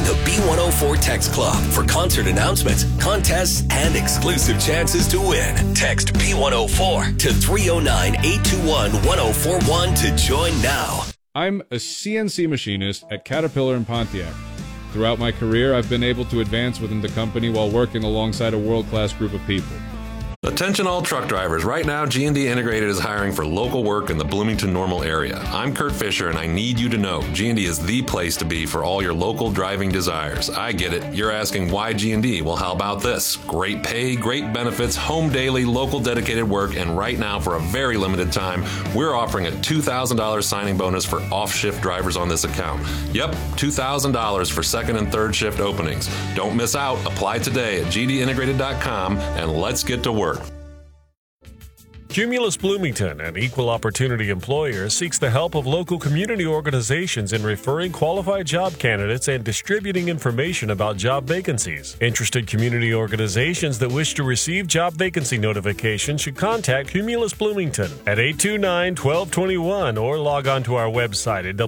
the B104 Text Club for concert announcements, contests, and exclusive chances to win. Text B104 to 309-821-1041 to join now. I'm a CNC machinist at Caterpillar and Pontiac. Throughout my career, I've been able to advance within the company while working alongside a world-class group of people. Attention all truck drivers. Right now, G&D Integrated is hiring for local work in the Bloomington-Normal area. I'm Kurt Fisher, and I need you to know G&D is the place to be for all your local driving desires. I get it. You're asking why G&D? Well, how about this? Great pay, great benefits, home daily, local dedicated work, and right now, for a very limited time, we're offering a $2,000 signing bonus for off-shift drivers on this account. Yep, $2,000 for second and third shift openings. Don't miss out. Apply today at gdintegrated.com, and let's get to work. Cumulus Bloomington, an equal opportunity employer, seeks the help of local community organizations in referring qualified job candidates and distributing information about job vacancies. Interested community organizations that wish to receive job vacancy notifications should contact Cumulus Bloomington at 829-1221 or log on to our website at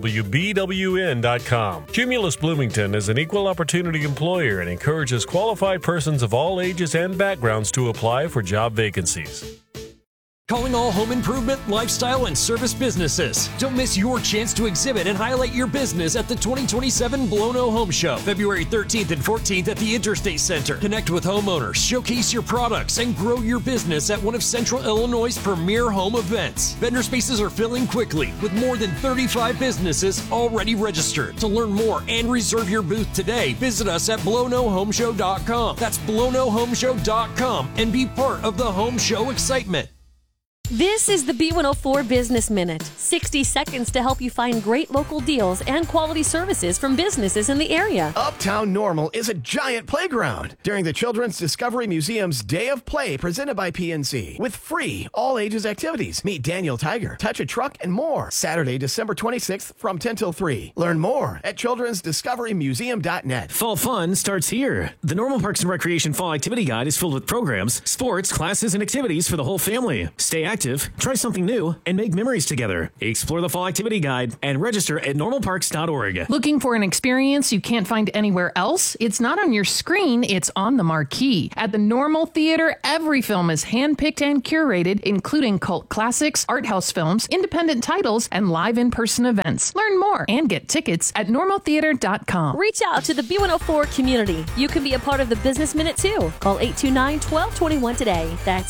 wbwn.com. Cumulus Bloomington is an equal opportunity employer and encourages qualified persons of all ages and backgrounds to apply for job vacancies. Calling all home improvement, lifestyle, and service businesses. Don't miss your chance to exhibit and highlight your business at the 2027 Blono Home Show, February 13th and 14th at the Interstate Center. Connect with homeowners, showcase your products, and grow your business at one of Central Illinois' premier home events. Vendor spaces are filling quickly, with more than 35 businesses already registered. To learn more and reserve your booth today, visit us at blonohomeshow.com. That's blonohomeshow.com and be part of the home show excitement. This is the B104 Business Minute. 60 seconds to help you find great local deals and quality services from businesses in the area. Uptown Normal is a giant playground during the Children's Discovery Museum's Day of Play presented by PNC with free all-ages activities. Meet Daniel Tiger, touch a truck, and more. Saturday, December 26th from 10 till 3. Learn more at childrensdiscoverymuseum.net. Fall fun starts here. The Normal Parks and Recreation Fall Activity Guide is filled with programs, sports, classes, and activities for the whole family. Stay active, try something new, and make memories together. Explore the Fall Activity Guide and register at normalparks.org. Looking for an experience you can't find anywhere else? It's not on your screen, it's on the marquee. At the Normal Theater, every film is handpicked and curated, including cult classics, art house films, independent titles, and live in-person events. Learn more and get tickets at normaltheater.com. Reach out to the B104 community. You can be a part of the Business Minute too. Call 829-1221 today. That's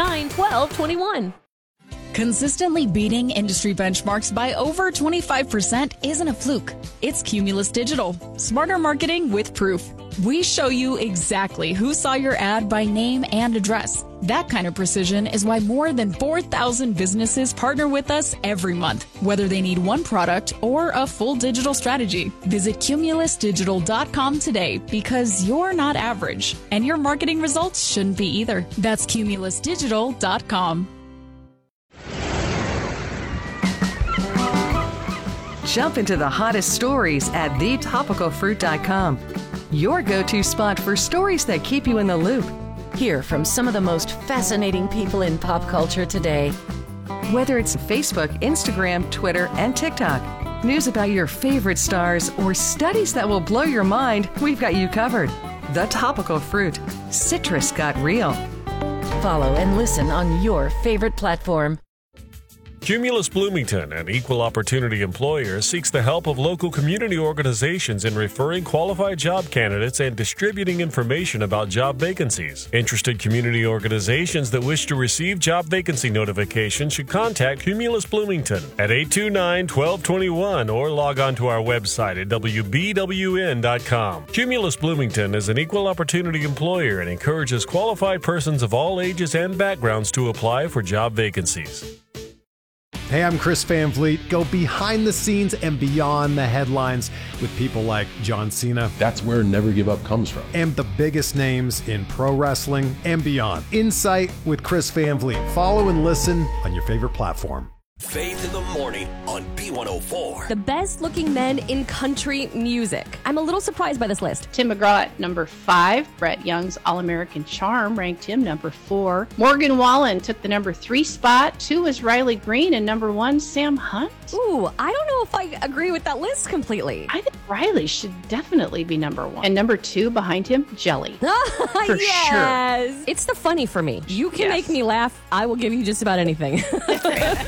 829-1221. Consistently beating industry benchmarks by over 25% isn't a fluke. It's Cumulus Digital. Smarter marketing with proof. We show you exactly who saw your ad by name and address. That kind of precision is why more than 4,000 businesses partner with us every month, whether they need one product or a full digital strategy. Visit cumulusdigital.com today because you're not average, and your marketing results shouldn't be either. That's cumulusdigital.com. Jump into the hottest stories at thetopicalfruit.com. Your go-to spot for stories that keep you in the loop. Hear from some of the most fascinating people in pop culture today. Whether it's Facebook, Instagram, Twitter, and TikTok, news about your favorite stars, or studies that will blow your mind, we've got you covered. The Topical Fruit. Citrus got real. Follow and listen on your favorite platform. Cumulus Bloomington, an equal opportunity employer, seeks the help of local community organizations in referring qualified job candidates and distributing information about job vacancies. Interested community organizations that wish to receive job vacancy notifications should contact Cumulus Bloomington at 829-1221 or log on to our website at wbwn.com. Cumulus Bloomington is an equal opportunity employer and encourages qualified persons of all ages and backgrounds to apply for job vacancies. Hey, I'm Chris Van Vliet. Go behind the scenes and beyond the headlines with people like John Cena. That's where Never Give Up comes from. And the biggest names in pro wrestling and beyond. Insight with Chris Van Vliet. Follow and listen on your favorite platform. Faith in the Morning on B104. The best looking men in country music. I'm a little surprised by this list. Tim McGraw at number 5. Brett Young's All-American Charm ranked him number 4. Morgan Wallen took the number 3 spot. 2 is Riley Green, and number 1, Sam Hunt. Ooh, I don't know if I agree with that list completely. I think Riley should definitely be number 1. And number 2 behind him, Jelly. For yes. sure. It's the funny for me. You can make me laugh. I will give you just about anything.